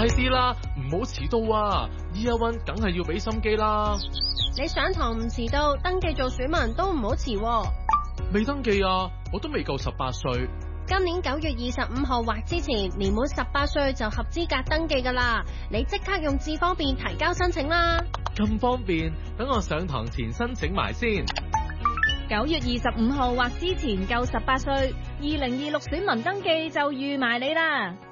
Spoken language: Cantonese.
快啲啦，唔好遲到啊！Year One梗係要俾心機啦。 你上堂唔遲到，登記做選民都唔好遲喎。 未登記啊，我都未夠18歲。 今年9月25號或之前，年滿18歲就合資格登記噶啦。你即刻用智方便提交申請啦。 咁方便，等我上堂前申請埋先。 9月25號或之前夠18歲，2026選民登記就預埋你啦。